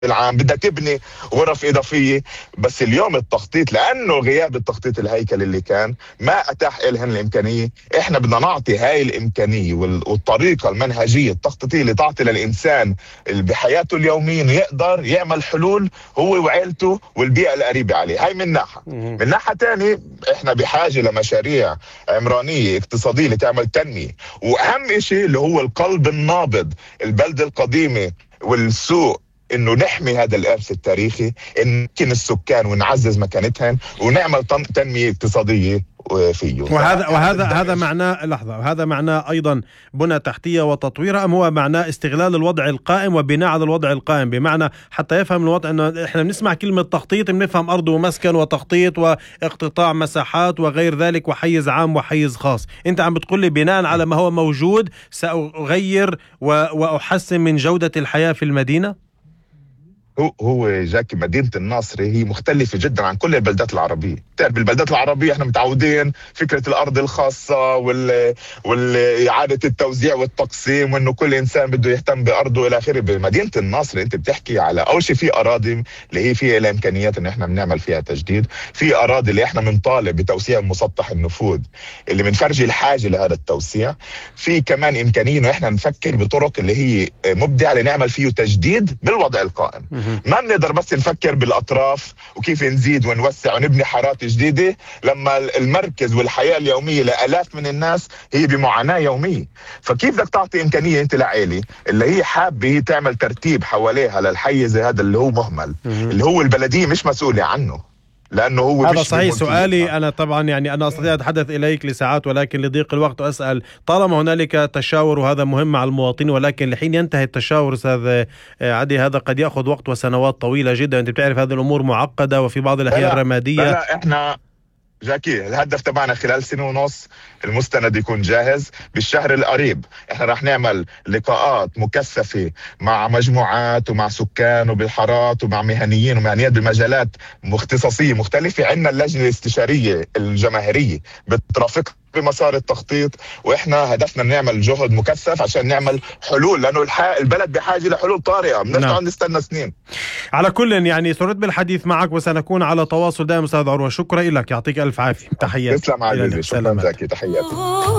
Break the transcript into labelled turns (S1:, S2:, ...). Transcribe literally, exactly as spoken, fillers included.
S1: العام، بدك تبني غرف إضافية. بس اليوم التخطيط، لأنه غياب التخطيط الهيكلي اللي كان ما أتاح لهم الإمكانية. إحنا بدنا نعطي هاي الإمكانية والطريقة المنهجية التخطيطية اللي تعطي للإنسان بحياته اليومية إنه يقدر يعمل حلول هو وعائلته والبيئة القريبة عليه. هاي من ناحية. من ناحية تانية إحنا بحاجة لمشاريع عمرانية اقتصادية لتعمل تنمية، وأهم شيء اللي هو القلب النابض، البلدة القديمة والسوق، انه نحمي هذا الارث التاريخي، نمكن السكان ونعزز مكانتهم ونعمل تنميه اقتصاديه فيه.
S2: وهذا وهذا هذا معناه لحظه، هذا معناه ايضا بنى تحتيه وتطويرها، ام هو معناه استغلال الوضع القائم وبناء على الوضع القائم؟ بمعنى حتى يفهم الوضع، انه احنا بنسمع كلمه تخطيط بنفهم ارض ومسكن وتخطيط واقتطاع مساحات وغير ذلك وحيز عام وحيز خاص. انت عم بتقول لي بناء على ما هو موجود ساغير واحسن من جوده الحياه في المدينه؟
S1: هو هو جاكي، مدينة الناصر هي مختلفة جدا عن كل البلدات العربية. بتعرف بالبلدات العربية احنا متعودين فكرة الأرض الخاصة وال والإعادة التوزيع والتقسيم، وإنه كل إنسان بده يهتم بأرضه إلى آخره. بمدينة الناصر أنت بتحكي على أول شيء في أراضي اللي هي فيها الإمكانيات إن احنا بنعمل فيها تجديد، في أراضي اللي احنا بنطالب بتوسيع مسطح النفوذ اللي بنفرجي الحاجة لهذا التوسيع، في كمان إمكانية إنه احنا نفكر بطرق اللي هي مبدعة لنعمل فيه تجديد بالوضع القائم. ما بنقدر بس نفكر بالأطراف وكيف نزيد ونوسع ونبني حارات جديدة لما المركز والحياة اليومية لآلاف من الناس هي بمعاناة يومية. فكيف بدك تعطي إمكانية أنت لعائلة اللي هي حابة تعمل ترتيب حواليها للحيز هذا اللي هو مهمل، اللي هو البلدية مش مسؤولة عنه، لأنه هو
S2: هذا صحيح. سؤالي أنا طبعا يعني أنا أستطيع أتحدث إليك لساعات، ولكن لضيق الوقت أسأل. طالما هنالك تشاور وهذا مهم مع المواطنين، ولكن لحين ينتهي التشاور أستاذ عدي هذا قد يأخذ وقت وسنوات طويلة جدا. أنت بتعرف هذه الأمور معقدة وفي بعض الأحيان رمادية.
S1: لا إحنا جاكي الهدف تبعنا خلال سنة ونص المستند يكون جاهز. بالشهر القريب احنا رح نعمل لقاءات مكثفة مع مجموعات ومع سكان وبالحارات ومع مهنيين ومهنيات بمجالات مختصصية مختلفة. عندنا اللجنة الاستشارية الجماهيرية بترافق بمسار التخطيط، واحنا هدفنا نعمل جهد مكثف عشان نعمل حلول، لانه البلد بحاجة لحلول طارئة، مش نعم. نستنى سنين.
S2: على كل يعني سرت بالحديث معك وسنكون على تواصل دائم. استاذ عروة، شكرا لك، يعطيك الف عافية. تحياتي.
S1: تسلم عزيزي، شكرا زكي، تحياتي.